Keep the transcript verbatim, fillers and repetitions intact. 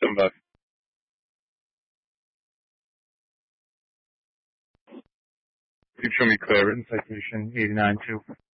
Seven five. You show me clearance citation eighty-nine two.